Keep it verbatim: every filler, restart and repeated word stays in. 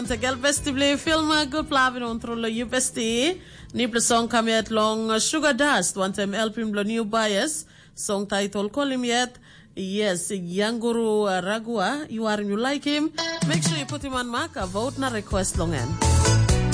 Tagal vestibule filma good plavin on trollo you vesti. Nibla song come yet long Sugar Dust. One time helping blo new bias. Song title call him yet. Yes, Yanguru uh, Ragua. You are you like him? Make sure you put him on mark. A vote na request long end.